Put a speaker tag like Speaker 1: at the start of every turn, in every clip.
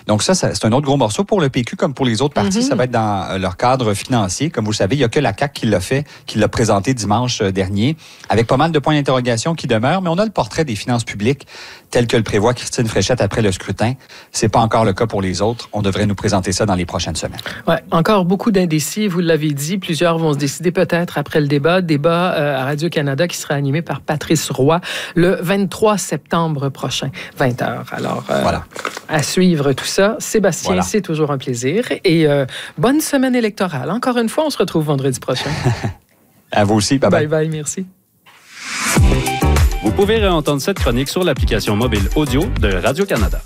Speaker 1: Donc c'est un autre gros morceau pour le PQ comme pour les autres partis. Ça va être dans leur cadre financier. Comme vous le savez, il n'y a que la CAQ qui l'a fait, qui l'a présenté dimanche dernier, avec pas mal de points d'interrogation qui demeurent, mais on a le portrait des finances publiques tel que le prévoit Christine Fréchette après le scrutin. C'est pas encore le cas pour les autres. On devrait nous présenter ça dans les prochaines semaines.
Speaker 2: Ouais, encore beaucoup d'indécis, vous l'avez dit. Plusieurs vont se décider peut-être après le débat. Débat à Radio-Canada qui sera animé par Patrice Roy le 23 septembre prochain, 20h. Alors,
Speaker 1: voilà.
Speaker 2: À suivre tout ça. Sébastien, voilà. C'est toujours un plaisir. Et bonne semaine électorale. Encore une fois, on se retrouve vendredi prochain.
Speaker 1: À vous aussi. Bye-bye.
Speaker 2: Bye-bye, merci.
Speaker 3: Vous pouvez réentendre cette chronique sur l'application mobile audio de Radio-Canada.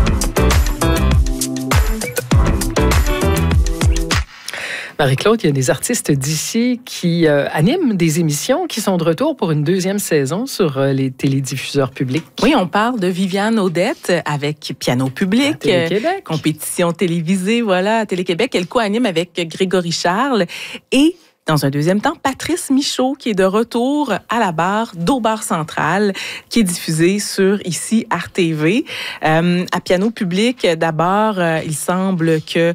Speaker 2: Marie-Claude, il y a des artistes d'ici qui animent des émissions qui sont de retour pour une deuxième saison sur les télédiffuseurs publics.
Speaker 4: Oui, on parle de Viviane Audette avec Piano Public,
Speaker 2: Télé-Québec.
Speaker 4: Compétition télévisée, voilà, à Télé-Québec. Elle co-anime avec Grégory Charles et dans un deuxième temps, Patrice Michaud, qui est de retour à la barre d'Au Bar Central, qui est diffusé sur ici RTV. À Piano Public, d'abord, il semble que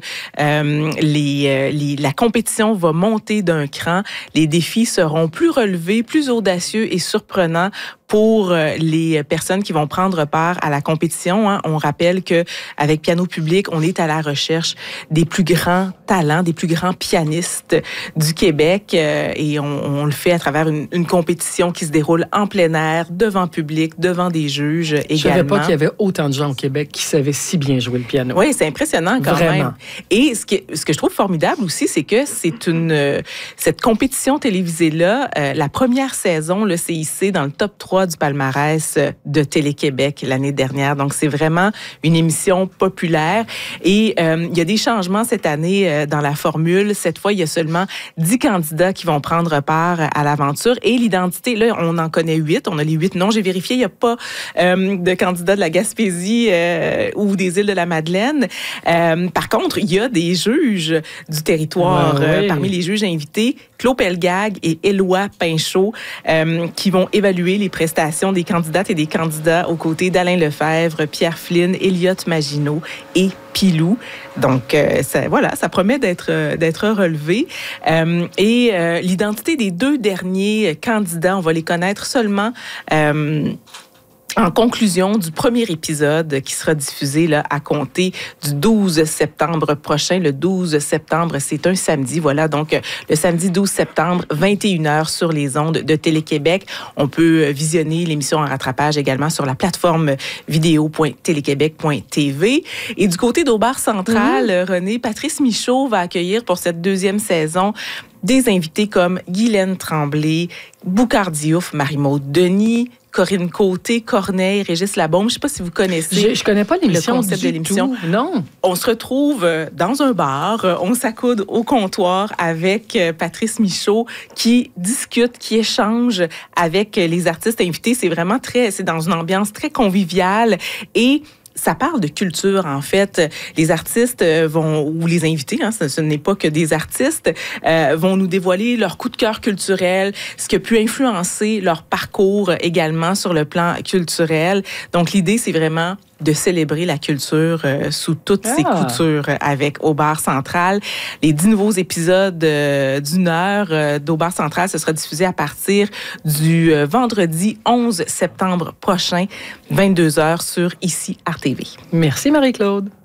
Speaker 4: la compétition va monter d'un cran. Les défis seront plus relevés, plus audacieux et surprenants pour les personnes qui vont prendre part à la compétition. Hein. On rappelle que avec Piano Public, on est à la recherche des plus grands talents, des plus grands pianistes du Québec et on le fait à travers une compétition qui se déroule en plein air, devant public, devant des juges également.
Speaker 2: Je ne savais pas qu'il y avait autant de gens au Québec qui savaient si bien jouer le piano.
Speaker 4: Oui, c'est impressionnant quand même. Et ce que je trouve formidable aussi, c'est que cette compétition télévisée-là, la première saison, le CIC dans le top 3 du palmarès de Télé-Québec l'année dernière. Donc, c'est vraiment une émission populaire. Et il y a des changements cette année dans la formule. Cette fois, il y a seulement 10 candidats qui vont prendre part à l'aventure. Et l'identité, là, on en connaît 8. On a les 8 noms. J'ai vérifié, il n'y a pas de candidats de la Gaspésie ou des îles de la Madeleine. Par contre, il y a des juges du territoire parmi les juges invités. Claude Pelgag et Éloi Pinchot qui vont évaluer les prestations des candidates et des candidats aux côtés d'Alain Lefebvre, Pierre Flynn, Elliot Maginot et Pilou. Donc, ça promet d'être relevé. Et l'identité des 2 derniers candidats, on va les connaître seulement en conclusion du premier épisode qui sera diffusé là, à compter du 12 septembre prochain. Le 12 septembre, c'est un samedi. Voilà, donc le samedi 12 septembre, 21h sur les ondes de Télé-Québec. On peut visionner l'émission en rattrapage également sur la plateforme vidéo.téléquébec.tv. Et du côté d'Au Bar Central, René, Patrice Michaud va accueillir pour cette deuxième saison des invités comme Guylaine Tremblay, Boucard Diouf, Marie-Maude Denis, Corinne Côté, Corneille, Régis Labaume. Je ne sais pas si vous connaissez.
Speaker 2: Je connais pas l'émission.
Speaker 4: Le concept de l'émission.
Speaker 2: Tout. Non.
Speaker 4: On se retrouve dans un bar, on s'accoude au comptoir avec Patrice Michaud qui discute, qui échange avec les artistes invités. C'est vraiment c'est dans une ambiance très conviviale et ça parle de culture, en fait. Les artistes ou les invités, hein, ce n'est pas que des artistes, vont nous dévoiler leur coup de cœur culturel, ce qui a pu influencer leur parcours également sur le plan culturel. Donc, l'idée, c'est vraiment de célébrer la culture sous toutes ses coutures avec Au Bar Central. Les 10 nouveaux épisodes d'une heure d'Au Bar Central, ce sera diffusé à partir du vendredi 11 septembre prochain, 22h sur ici RTV.
Speaker 2: Merci Marie-Claude.